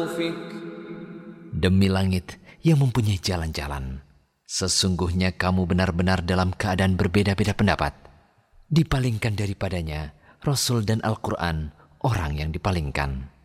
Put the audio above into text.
تخلفك. Demi langit yang mempunyai jalan-jalan, sesungguhnya kamu benar-benar dalam keadaan berbeda-beda pendapat. Dipalingkan daripadanya Rasul dan Al-Quran orang yang dipalingkan.